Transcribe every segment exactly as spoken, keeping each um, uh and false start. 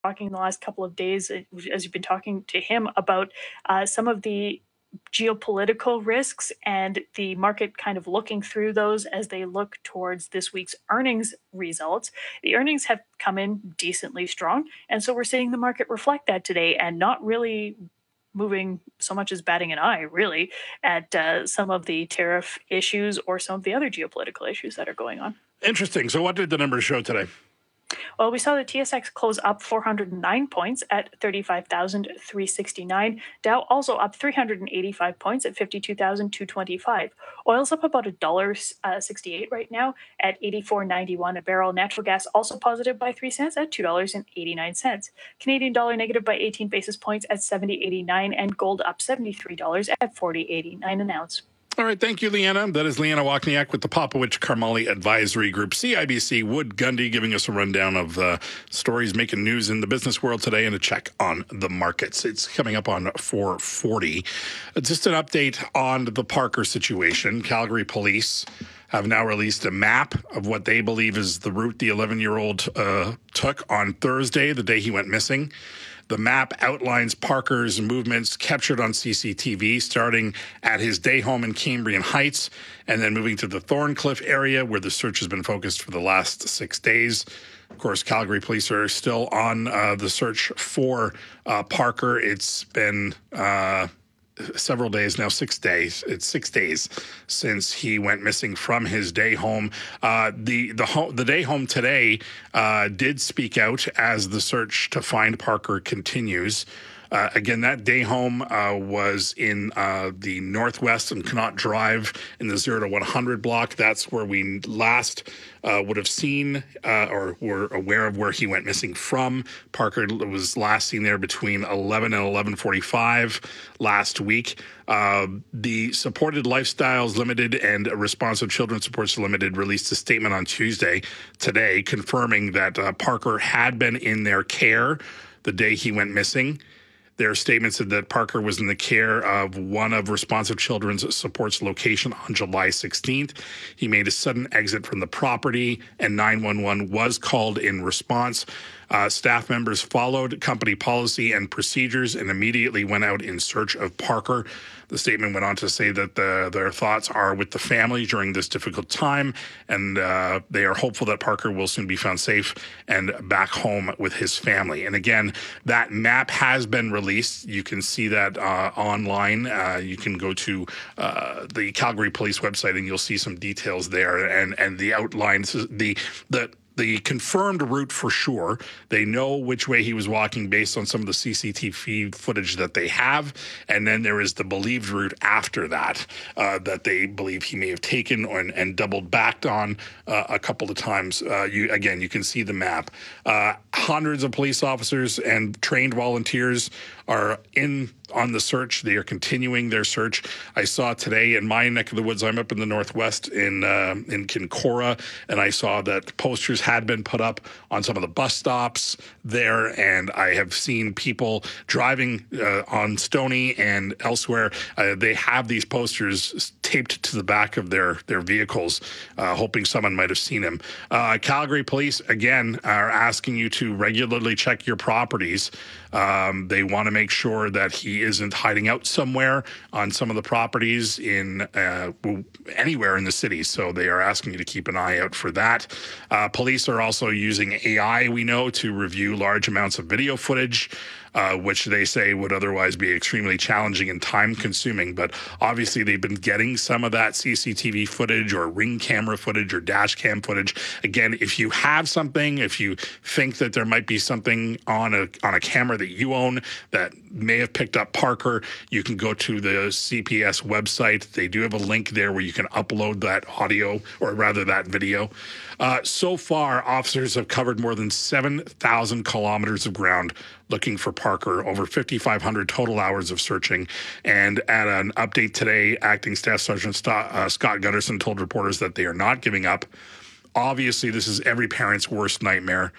talking in the last couple of days, as you've been talking to him about uh, some of the geopolitical risks and the market kind of looking through those as they look towards this week's earnings results. The earnings have come in decently strong, and so we're seeing the market reflect that today and not really moving so much as batting an eye, really, at uh, some of the tariff issues or some of the other geopolitical issues that are going on. Interesting. So what did the numbers show today? Well, we saw the T S X close up four hundred nine points at thirty-five thousand three hundred sixty-nine. Dow also up three hundred eighty-five points at fifty-two thousand two hundred twenty-five. Oil's up about one dollar sixty-eight right now at eighty-four ninety-one a barrel. Natural gas also positive by three cents at two dollars and eighty-nine cents. Canadian dollar negative by eighteen basis points at seventy eighty-nine, and gold up seventy-three dollars at forty eighty-nine an ounce. All right, thank you, Leanna. That is Leanna Wachniak with the Popowich Karmali Advisory Group. C I B C Wood Gundy giving us a rundown of uh, stories making news in the business world today and a check on the markets. It's coming up on four forty. Just an update on the Parker situation. Calgary Police have now released a map of what they believe is the route the eleven-year-old uh, took on Thursday, the day he went missing. The map outlines Parker's movements captured on C C T V, starting at his day home in Cambrian Heights and then moving to the Thorncliffe area where the search has been focused for the last six days. Of course, Calgary police are still on uh, the search for uh, Parker. It's been uh, several days now, six days. It's six days since he went missing from his day home. Uh, the the home, the day home today uh, did speak out as the search to find Parker continues. Uh, again, that day home uh, was in uh, the Northwest and Connaught Drive in the zero to one hundred block. That's where we last uh, would have seen uh, or were aware of where he went missing from. Parker was last seen there between eleven and eleven forty-five last week. Uh, the Supported Lifestyles Limited and Responsive Children Supports Limited released a statement on Tuesday, today, confirming that uh, Parker had been in their care the day he went missing. Their statement said that Parker was in the care of one of Responsive Children's Support's location on July sixteenth. He made a sudden exit from the property, and nine one one was called in response. Uh, staff members followed company policy and procedures and immediately went out in search of Parker. The statement went on to say that the, their thoughts are with the family during this difficult time, and uh, they are hopeful that Parker will soon be found safe and back home with his family. And again, that map has been released. You can see that uh, online. Uh, you can go to uh, the Calgary Police website, and you'll see some details there, and and the outlines, the the. The confirmed route for sure. They know which way he was walking based on some of the C C T V footage that they have. And then there is the believed route after that uh, that they believe he may have taken or, and doubled backed on uh, a couple of times. Uh, you Again, you can see the map. Uh, hundreds of police officers and trained volunteers are in on the search. They are continuing their search. I saw today in my neck of the woods, I'm up in the Northwest in uh, in Kincora, and I saw that posters had been put up on some of the bus stops there, and I have seen people driving uh, on Stoney and elsewhere. Uh, they have these posters taped to the back of their, their vehicles, uh, hoping someone might have seen him. Uh, Calgary Police, again, are asking you to regularly check your properties. Um, they want to make sure that he isn't hiding out somewhere on some of the properties in uh, anywhere in the city. So they are asking you to keep an eye out for that. Uh, police are also using A I, we know, to review large amounts of video footage, uh, which they say would otherwise be extremely challenging and time-consuming. But obviously, they've been getting some of that C C T V footage or ring camera footage or dash cam footage. Again, if you have something, if you think that there might be something on a on a camera that you own that may have picked up Parker, you can go to the C P S website. They do have a link there where you can upload that audio, or rather that video. Uh, so far, officers have covered more than seven thousand kilometers of ground looking for Parker, over fifty-five hundred total hours of searching. And at an update today, Acting Staff Sergeant Scott, uh, Scott Gunderson told reporters that they are not giving up. Obviously, this is every parent's worst nightmare.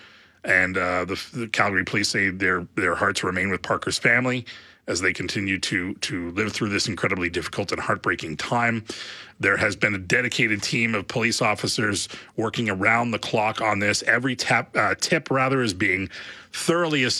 And uh, the, the Calgary police say their their hearts remain with Parker's family as they continue to to live through this incredibly difficult and heartbreaking time. There has been a dedicated team of police officers working around the clock on this. Every tap, uh, tip, rather, is being thoroughly assessed.